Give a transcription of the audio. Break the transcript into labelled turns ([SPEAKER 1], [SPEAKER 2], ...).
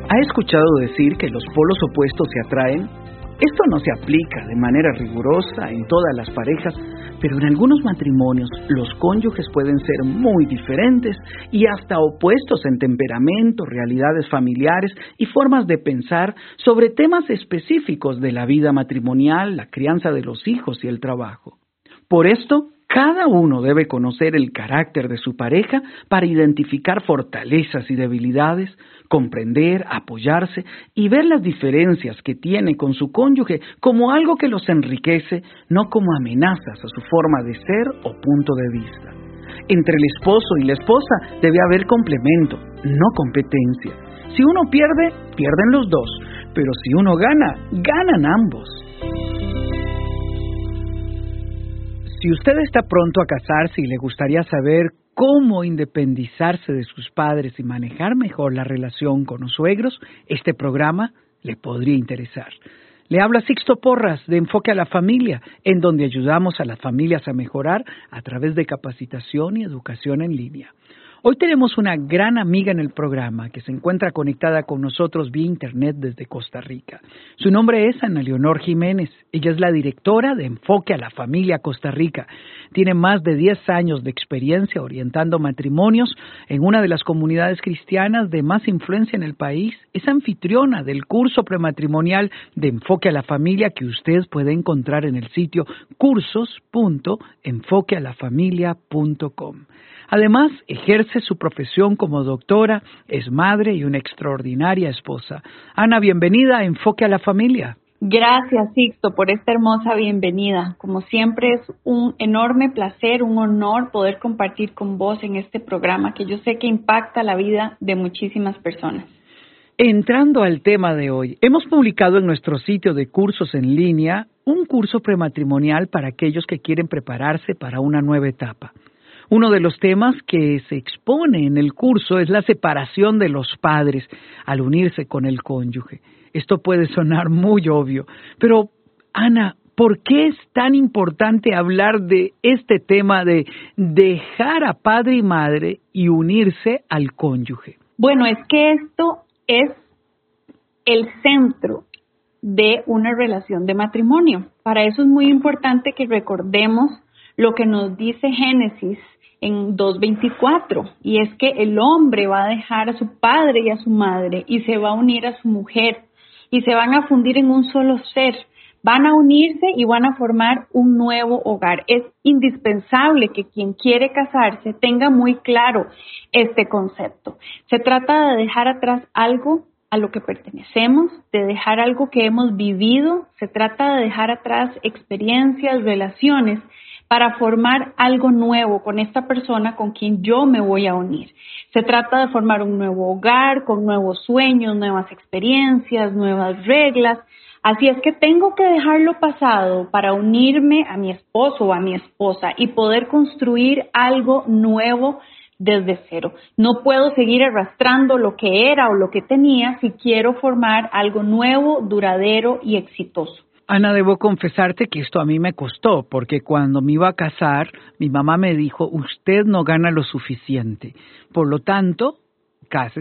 [SPEAKER 1] ¿Ha escuchado decir que los polos opuestos se atraen? Esto no se aplica de manera rigurosa en todas las parejas, pero en algunos matrimonios los cónyuges pueden ser muy diferentes y hasta opuestos en temperamento, realidades familiares y formas de pensar sobre temas específicos de la vida matrimonial, la crianza de los hijos y el trabajo. Por esto, cada uno debe conocer el carácter de su pareja para identificar fortalezas y debilidades, comprender, apoyarse y ver las diferencias que tiene con su cónyuge como algo que los enriquece, no como amenazas a su forma de ser o punto de vista. Entre el esposo y la esposa debe haber complemento, no competencia. Si uno pierde, pierden los dos, pero si uno gana, ganan ambos. Si usted está pronto a casarse y le gustaría saber cómo independizarse de sus padres y manejar mejor la relación con los suegros, este programa le podría interesar. Le habla Sixto Porras de Enfoque a la Familia, en donde ayudamos a las familias a mejorar a través de capacitación y educación en línea. Hoy tenemos una gran amiga en el programa que se encuentra conectada con nosotros vía internet desde Costa Rica. Su nombre es Ana Leonor Jiménez. Ella es la directora de Enfoque a la Familia Costa Rica. Tiene más de 10 años de experiencia orientando matrimonios en una de las comunidades cristianas de más influencia en el país. Es anfitriona del curso prematrimonial de Enfoque a la Familia que usted puede encontrar en el sitio cursos.enfoquealafamilia.com. Además, ejerce su profesión como doctora, es madre y una extraordinaria esposa. Ana, bienvenida a Enfoque a la Familia.
[SPEAKER 2] Gracias, Sixto, por esta hermosa bienvenida. Como siempre, es un enorme placer, un honor poder compartir con vos en este programa que yo sé que impacta la vida de muchísimas personas.
[SPEAKER 1] Entrando al tema de hoy, hemos publicado en nuestro sitio de cursos en línea un curso prematrimonial para aquellos que quieren prepararse para una nueva etapa. Uno de los temas que se expone en el curso es la separación de los padres al unirse con el cónyuge. Esto puede sonar muy obvio, pero Ana, ¿por qué es tan importante hablar de este tema de dejar a padre y madre y unirse al cónyuge?
[SPEAKER 2] Bueno, es que esto es el centro de una relación de matrimonio. Para eso es muy importante que recordemos lo que nos dice Génesis en 2:24, y es que el hombre va a dejar a su padre y a su madre y se va a unir a su mujer y se van a fundir en un solo ser. Van a unirse y van a formar un nuevo hogar. Es indispensable que quien quiere casarse tenga muy claro este concepto. Se trata de dejar atrás algo a lo que pertenecemos, de dejar algo que hemos vivido. Se trata de dejar atrás experiencias, relaciones, para formar algo nuevo con esta persona con quien yo me voy a unir. Se trata de formar un nuevo hogar, con nuevos sueños, nuevas experiencias, nuevas reglas. Así es que tengo que dejar lo pasado para unirme a mi esposo o a mi esposa y poder construir algo nuevo desde cero. No puedo seguir arrastrando lo que era o lo que tenía si quiero formar algo nuevo, duradero y exitoso.
[SPEAKER 1] Ana, debo confesarte que esto a mí me costó, porque cuando me iba a casar, mi mamá me dijo, usted no gana lo suficiente, por lo tanto, cásese